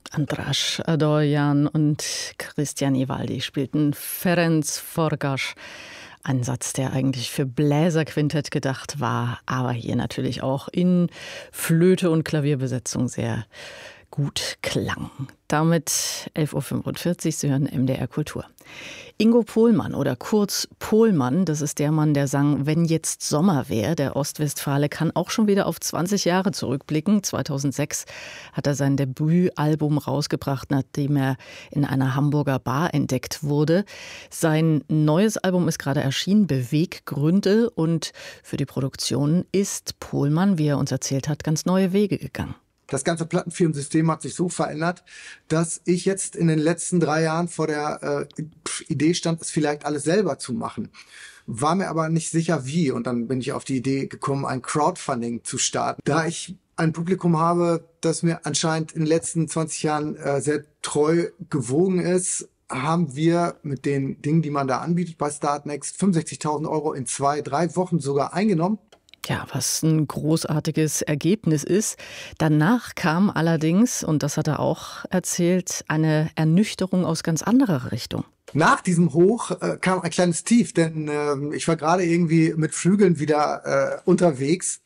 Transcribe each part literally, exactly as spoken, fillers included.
Andras Adoyan und Christian Ivaldi spielten Ferenc Forgas. Ein Satz, der eigentlich für Bläserquintett gedacht war, aber hier natürlich auch in Flöte- und Klavierbesetzung sehr gut klang. Damit elf Uhr fünfundvierzig, Sie hören M D R Kultur. Ingo Pohlmann oder kurz Pohlmann, das ist der Mann, der sang Wenn jetzt Sommer wär. Der Ostwestfale kann auch schon wieder auf zwanzig Jahre zurückblicken. zweitausendsechs hat er sein Debütalbum rausgebracht, nachdem er in einer Hamburger Bar entdeckt wurde. Sein neues Album ist gerade erschienen, Beweggründe. Und für die Produktion ist Pohlmann, wie er uns erzählt hat, ganz neue Wege gegangen. Das ganze Plattenfirmensystem hat sich so verändert, dass ich jetzt in den letzten drei Jahren vor der äh, Idee stand, es vielleicht alles selber zu machen. War mir aber nicht sicher, wie. Und dann bin ich auf die Idee gekommen, ein Crowdfunding zu starten. Da ich ein Publikum habe, das mir anscheinend in den letzten zwanzig Jahren äh, sehr treu gewogen ist, haben wir mit den Dingen, die man da anbietet bei Startnext, fünfundsechzigtausend Euro in zwei, drei Wochen sogar eingenommen. Ja, was ein großartiges Ergebnis ist. Danach kam allerdings, und das hat er auch erzählt, eine Ernüchterung aus ganz anderer Richtung. Nach diesem Hoch äh, kam ein kleines Tief, denn äh, ich war gerade irgendwie mit Flügeln wieder äh, unterwegs.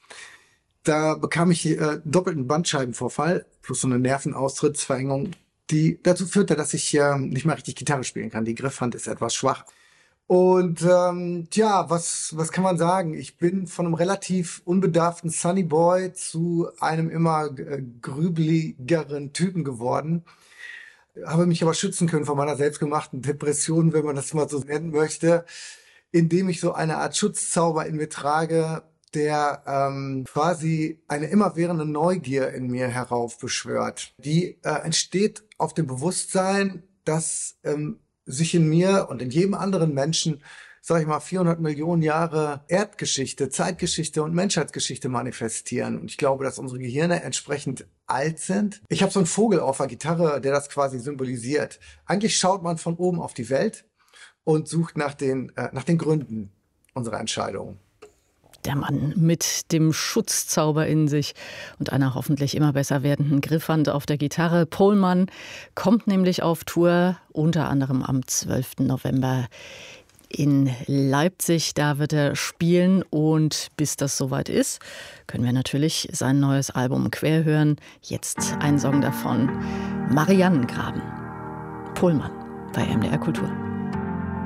Da bekam ich äh, doppelten Bandscheibenvorfall plus so eine Nervenaustrittsverengung, die dazu führte, dass ich äh, nicht mal richtig Gitarre spielen kann. Die Griffhand ist etwas schwach. Und ähm, ja, was was kann man sagen? Ich bin von einem relativ unbedarften Sunny Boy zu einem immer äh, grübeligeren Typen geworden. Habe mich aber schützen können von meiner selbstgemachten Depression, wenn man das mal so nennen möchte, indem ich so eine Art Schutzzauber in mir trage, der ähm, quasi eine immerwährende Neugier in mir heraufbeschwört. Die äh, entsteht auf dem Bewusstsein, dass ähm, sich in mir und in jedem anderen Menschen, sag ich mal, vierhundert Millionen Jahre Erdgeschichte, Zeitgeschichte und Menschheitsgeschichte manifestieren. Und ich glaube, dass unsere Gehirne entsprechend alt sind. Ich habe so einen Vogel auf der Gitarre, der das quasi symbolisiert. Eigentlich schaut man von oben auf die Welt und sucht nach den, äh, nach den Gründen unserer Entscheidungen. Der Mann mit dem Schutzzauber in sich und einer hoffentlich immer besser werdenden Griffhand auf der Gitarre. Pohlmann kommt nämlich auf Tour, unter anderem am zwölften November in Leipzig. Da wird er spielen und bis das soweit ist, können wir natürlich sein neues Album quer hören. Jetzt ein Song davon, Mariannengraben. Pohlmann bei M D R Kultur.